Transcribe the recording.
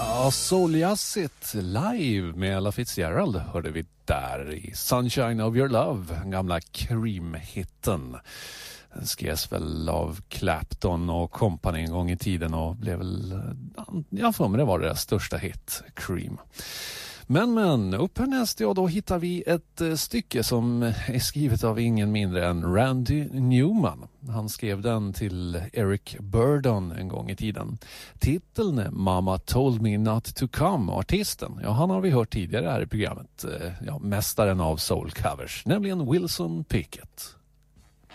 Ja, souljazzigt live med Ella Fitzgerald hörde vi där i Sunshine of Your Love, den gamla Cream-hitten. Den skrevs väl av Clapton och Company en gång i tiden och blev väl, jag får mig det var deras största hit, Cream. Men upp härnäst, ja, då hittar vi ett stycke som är skrivet av ingen mindre än Randy Newman. Han skrev den till Eric Burdon en gång i tiden. Titeln är Mama Told Me Not To Come, artisten. Ja, han har vi hört tidigare här i programmet. Ja, mästaren av soul covers, nämligen Wilson Pickett.